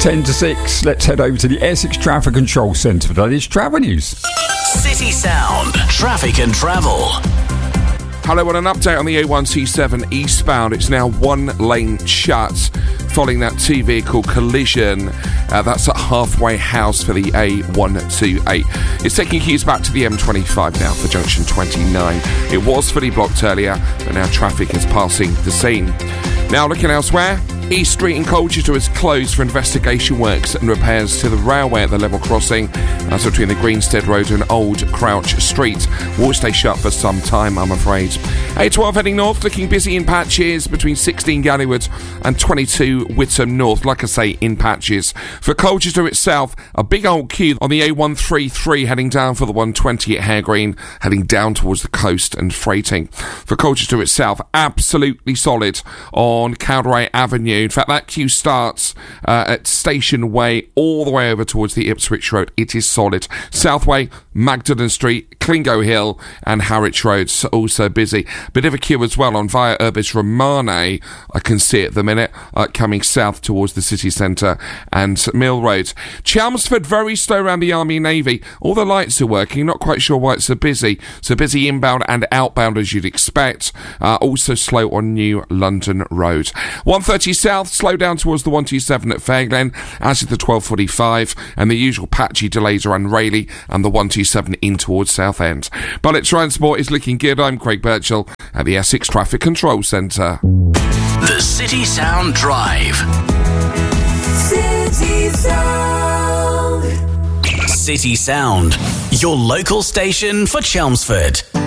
10 to 6. Let's head over to the Essex Traffic Control Centre for the latest travel news. City Sound, traffic and travel. Hello, and an update on the A127 eastbound. It's now one lane shut following that two vehicle collision. That's at Halfway House for the A128. It's taking cues back to the M25 now for junction 29. It was fully blocked earlier, but now traffic is passing the scene. Now looking elsewhere, East Street in Colchester is closed for investigation works and repairs to the railway at the level crossing. That's between the Greenstead Road and Old Crouch Street. Will stay shut for some time, I'm afraid. A12 heading north, looking busy in patches between 16 Gallywood and 22 Whittam North. Like I say, in patches. For Colchester itself, a big old queue on the A133 heading down for the 120 at Hare Green, heading down towards the coast and freighting. For Colchester itself, absolutely solid on Cowderay Avenue. In fact, that queue starts at Station Way all the way over towards the Ipswich Road. It is solid. Southway, Magdalen Street, Clingo Hill and Harwich Roads also busy. Bit of a queue as well on Via Urbis Romane. I can see it at the minute, coming south towards the city centre and Mill Road. Chelmsford, very slow around the Army Navy. All the lights are working. Not quite sure why it's so busy. So busy inbound and outbound as you'd expect. Also slow on New London Road. 130 south, slow down towards the 127 at Fairglen, as is the 1245, and the usual patchy delays around Rayleigh and the 127 in towards Southend. Bullet Transport is looking good. I'm Craig Birchall at the Essex Traffic Control Centre. The City Sound Drive. City Sound. City Sound, your local station for Chelmsford.